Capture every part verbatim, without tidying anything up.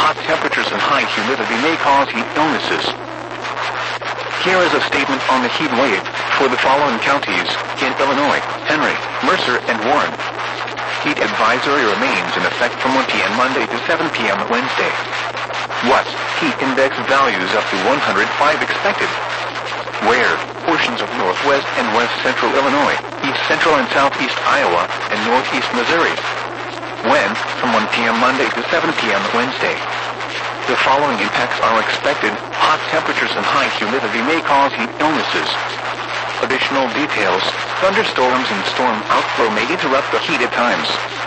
hot temperatures and high humidity may cause heat illnesses. Here is a statement on the heat wave for the following counties in Illinois: Henry, Mercer, and Warren. Heat advisory remains in effect from one p.m. Monday to seven p.m. Wednesday. What? Heat index values up to one hundred five expected. Where? Portions of northwest and west central Illinois, east central and southeast Iowa, and northeast Missouri. When? From one p.m. Monday to seven p.m. Wednesday. The following impacts are expected. Hot temperatures and high humidity may cause heat illnesses. Additional details: thunderstorms and storm outflow may interrupt the heat at times.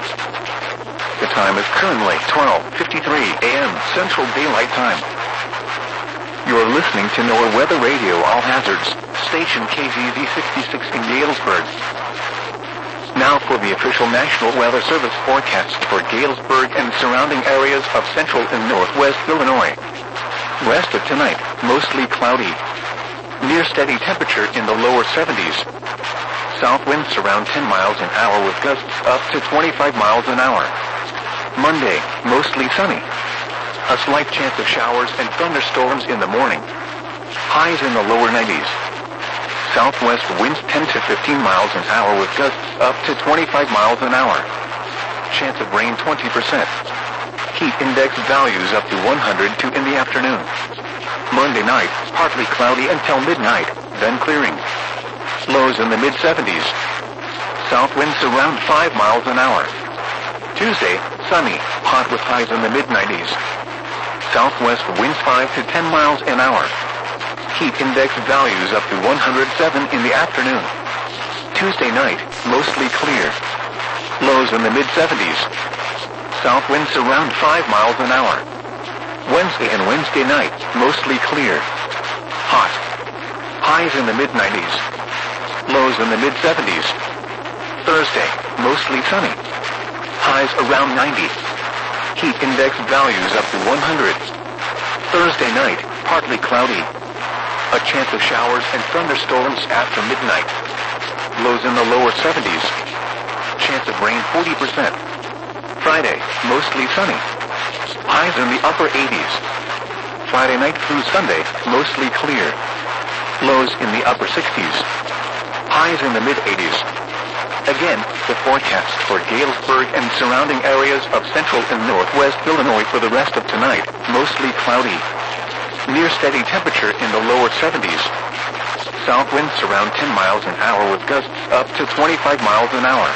The time is currently twelve fifty-three a.m. Central Daylight Time. You're listening to NOAA Weather Radio All Hazards, station K Z Z sixty-six in Galesburg. Now for the official National Weather Service forecast for Galesburg and surrounding areas of central and northwest Illinois. Rest of tonight, mostly cloudy. Near steady temperature in the lower seventies. South winds around ten miles an hour with gusts up to twenty-five miles an hour. Monday, mostly sunny. A slight chance of showers and thunderstorms in the morning. Highs in the lower nineties. Southwest winds ten to fifteen miles an hour with gusts up to twenty-five miles an hour. Chance of rain twenty percent. Heat index values up to one hundred two in the afternoon. Monday night, partly cloudy until midnight, then clearing. Lows in the mid seventies. South winds around five miles an hour. Tuesday, sunny, hot with highs in the mid nineties. Southwest winds five to ten miles an hour. Heat index values up to one hundred seven in the afternoon. Tuesday night, mostly clear. Lows in the mid seventies. South winds around five miles an hour. Wednesday and Wednesday night, mostly clear. Hot. Highs in the mid nineties. Lows in the mid seventies. Thursday, mostly sunny. Highs around ninety. Heat index values up to one hundred. Thursday night, partly cloudy. A chance of showers and thunderstorms after midnight. Lows in the lower seventies. Chance of rain forty percent. Friday, mostly sunny. Highs in the upper eighties. Friday night through Sunday, mostly clear. Lows in the upper sixties. Highs in the mid eighties. Again, the forecast for Galesburg and surrounding areas of central and northwest Illinois for the rest of tonight, mostly cloudy. Near steady temperature in the lower seventies. South winds around ten miles an hour with gusts up to twenty-five miles an hour.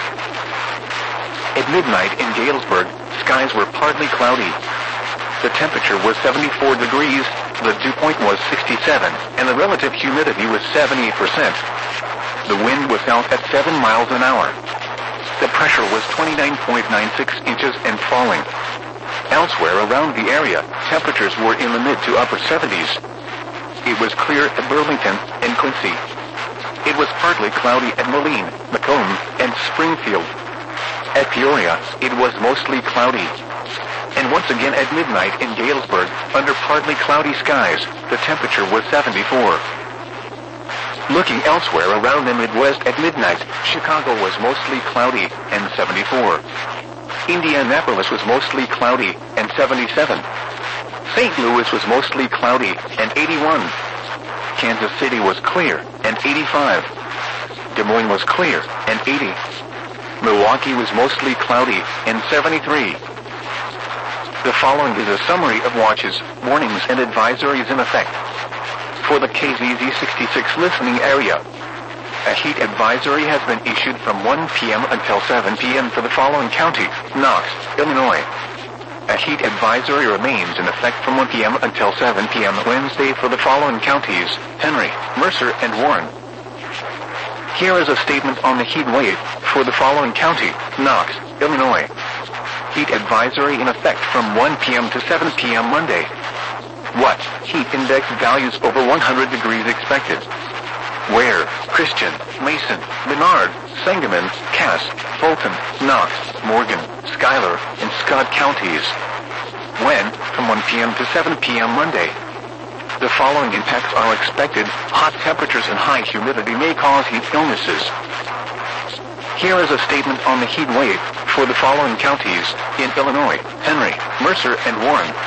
At midnight in Galesburg, skies were partly cloudy. The temperature was seventy-four degrees, the dew point was sixty-seven, and the relative humidity was seventy percent. The wind was south at seven miles an hour. The pressure was twenty-nine point nine six inches and falling. Elsewhere around the area, temperatures were in the mid to upper seventies. It was clear at Burlington and Quincy. It was partly cloudy at Moline, Macomb, and Springfield. At Peoria, it was mostly cloudy. And once again at midnight in Galesburg, under partly cloudy skies, the temperature was seventy-four. Looking elsewhere around the Midwest at midnight, Chicago was mostly cloudy and seventy-four. Indianapolis was mostly cloudy and seventy-seven. Saint Louis was mostly cloudy and eighty-one. Kansas City was clear and eighty-five. Des Moines was clear and eighty. Milwaukee was mostly cloudy and seventy-three. The following is a summary of watches, warnings, and advisories in effect. For the K Z Z sixty-six listening area, a heat advisory has been issued from one p.m. until seven p.m. for the following county: Knox, Illinois. A heat advisory remains in effect from one p.m. until seven p.m. Wednesday for the following counties: Henry, Mercer, and Warren. Here is a statement on the heat wave for the following county: Knox, Illinois. Heat advisory in effect from one p.m. to seven p.m. Monday. What? Heat index values over one hundred degrees expected. Where? Christian, Mason, Menard, Sangamon, Cass, Fulton, Knox, Morgan, Schuyler, and Scott counties. When? From one p.m. to seven p.m. Monday. The following impacts are expected. Hot temperatures and high humidity may cause heat illnesses. Here is a statement on the heat wave for the following counties in Illinois: Henry, Mercer, and Warren.